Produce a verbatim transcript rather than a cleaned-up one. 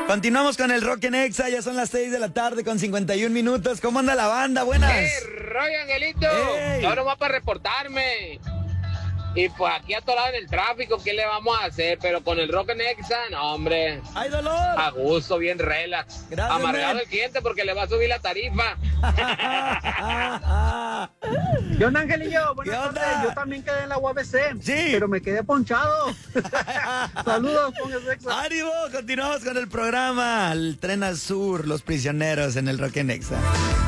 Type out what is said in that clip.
Continuamos con el Rock en Exa, ya son las seis de la tarde con cincuenta y un minutos. ¿Cómo anda la banda? Buenas. ¡Eh, rollo, Angelito! Ey. Yo nomás para reportarme. Y pues aquí atorado en el tráfico, ¿qué le vamos a hacer? Pero con el Rock en Exa, no, hombre. ¡Ay, dolor! A gusto, bien relax. Gracias, Amargado man. el cliente porque le va a subir la tarifa. ¿Qué onda, Angelillo? Buenas ¿Qué onda? tardes. Yo también quedé en la U A B C. Sí. Pero me quedé ponchado. Saludos, póngase Exa. ¡Ánimo! Continuamos con el programa. El Tren al Sur, los prisioneros en el Rock en Exa.